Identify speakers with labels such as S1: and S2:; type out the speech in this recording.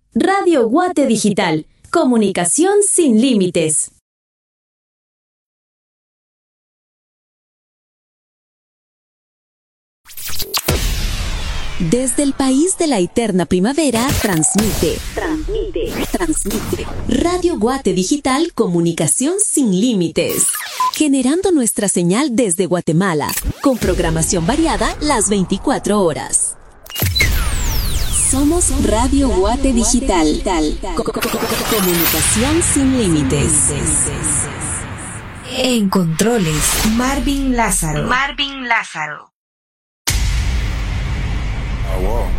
S1: Radio Guate Digital. Comunicación sin límites. Desde el país de la eterna primavera, transmite. Radio Guate Digital, comunicación sin límites. Generando nuestra señal desde Guatemala, con programación variada las 24 horas. Somos Radio Guate Digital. Comunicación sin límites.
S2: En controles, Marvin Lázaro.
S3: Oh, wow.